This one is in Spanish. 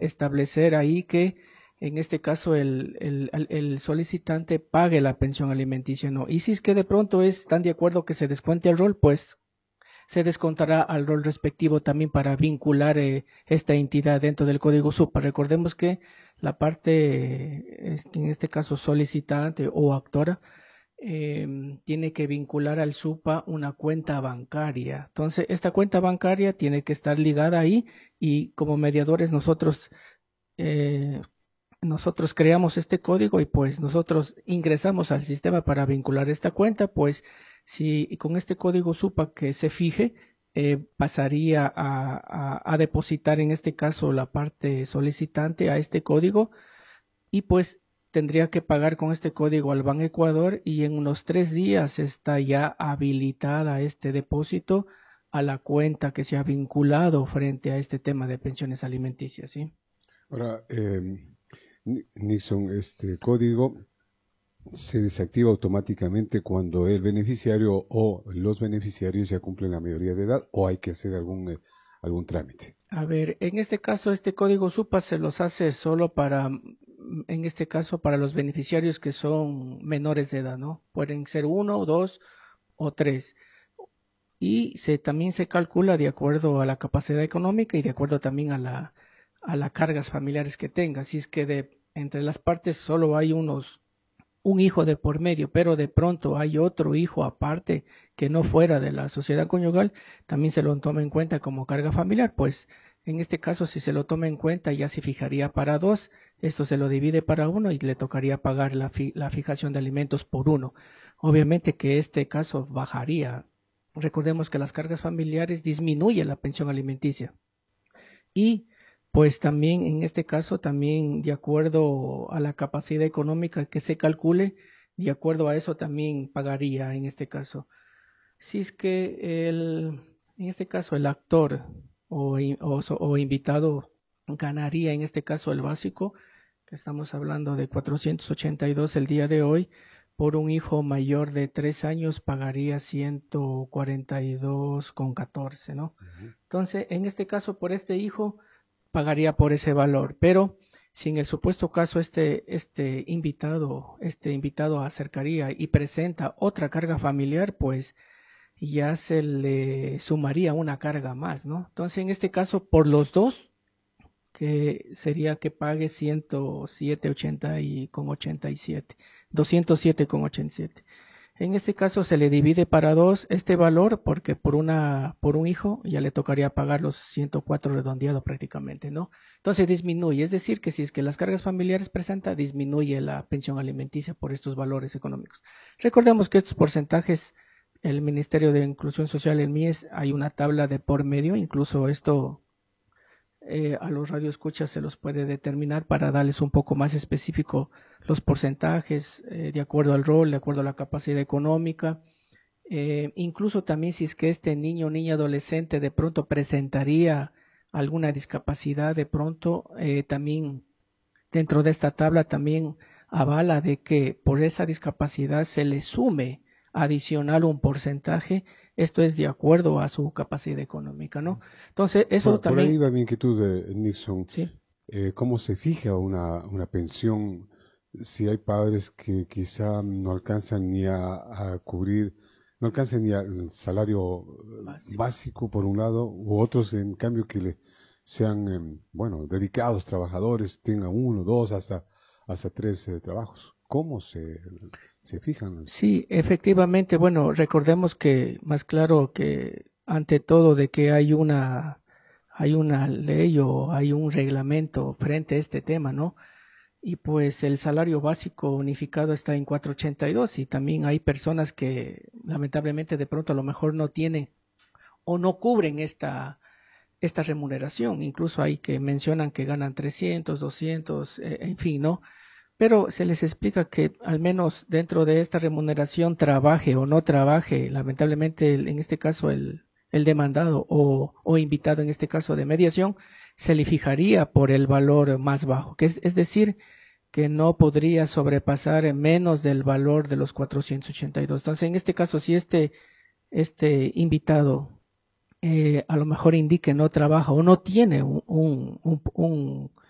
establecer ahí que en este caso el solicitante pague la pensión alimenticia, ¿no? Y si es que de pronto están de acuerdo que se descuente el rol, pues se descontará al rol respectivo también para vincular esta entidad dentro del código SUPA. Recordemos que la parte, en este caso solicitante o actora, tiene que vincular al SUPA una cuenta bancaria. Entonces, esta cuenta bancaria tiene que estar ligada ahí y como mediadores eh, nosotros creamos este código y pues nosotros ingresamos al sistema para vincular esta cuenta, pues si con este código SUPA que se fije, pasaría a depositar en este caso la parte solicitante a este código y pues tendría que pagar con este código al Ban Ecuador y en unos 3 días está ya habilitada este depósito a la cuenta que se ha vinculado frente a este tema de pensiones alimenticias, ¿sí? Ahora, Nixon, este código se desactiva automáticamente cuando el beneficiario o los beneficiarios ya cumplen la mayoría de edad o hay que hacer algún trámite. A ver, en este caso, este código SUPA se los hace solo para, en este caso, para los beneficiarios que son menores de edad, ¿no? Pueden ser 1, 2 o 3. Y también se calcula de acuerdo a la capacidad económica y de acuerdo también a las cargas familiares que tenga. Si es que entre las partes solo hay un hijo de por medio, pero de pronto hay otro hijo aparte que no fuera de la sociedad conyugal, también se lo toma en cuenta como carga familiar, pues en este caso si se lo toma en cuenta ya se fijaría para dos, esto se lo divide para uno y le tocaría pagar la fijación de alimentos por uno. Obviamente que este caso bajaría. Recordemos que las cargas familiares disminuyen la pensión alimenticia y pues también en este caso, también de acuerdo a la capacidad económica que se calcule, de acuerdo a eso también pagaría en este caso. Si es que en este caso el actor o invitado ganaría en este caso el básico, que estamos hablando de 482 el día de hoy, por un hijo mayor de 3 años pagaría 142,14, ¿no? Ujú. Entonces, en este caso, por este hijo, pagaría por ese valor, pero si en el supuesto caso este invitado acercaría y presenta otra carga familiar, pues ya se le sumaría una carga más, ¿no? Entonces, en este caso, por los dos, que sería que pague 107,80 y con 87, 207,87. En este caso se le divide para dos este valor porque por un hijo ya le tocaría pagar los 104 redondeado prácticamente, ¿no? Entonces disminuye, es decir, que si es que las cargas familiares presenta, disminuye la pensión alimenticia por estos valores económicos. Recordemos que estos porcentajes, el Ministerio de Inclusión Social, el MIES, hay una tabla de por medio, incluso esto a los radioescuchas se los puede determinar para darles un poco más específico los porcentajes de acuerdo al rol, de acuerdo a la capacidad económica. Incluso también si es que este niño o niña adolescente de pronto presentaría alguna discapacidad, de pronto también dentro de esta tabla también avala de que por esa discapacidad se le sume adicional un porcentaje, esto es de acuerdo a su capacidad económica, ¿no? Entonces, eso Por ahí también, va mi inquietud, Nixon. sí. ¿Cómo se fija una pensión si hay padres que quizá no alcanzan ni a cubrir, no alcanzan ni al salario Básico. básico por un lado, u otros en cambio que sean, bueno, dedicados trabajadores, tengan uno, dos, hasta tres trabajos? ¿Cómo se fijan? Sí, efectivamente, bueno, recordemos que más claro que ante todo de que hay una ley o hay un reglamento frente a este tema, ¿no? Y pues el salario básico unificado está en 482 y también hay personas que lamentablemente de pronto a lo mejor no tienen o no cubren esta remuneración. Incluso hay que mencionan que ganan 300, 200, en fin, ¿no? Pero se les explica que al menos dentro de esta remuneración trabaje o no trabaje, lamentablemente en este caso el demandado o invitado en este caso de mediación, se le fijaría por el valor más bajo, que es decir, que no podría sobrepasar menos del valor de los 482. Entonces, en este caso, si este invitado a lo mejor indique no trabaja o no tiene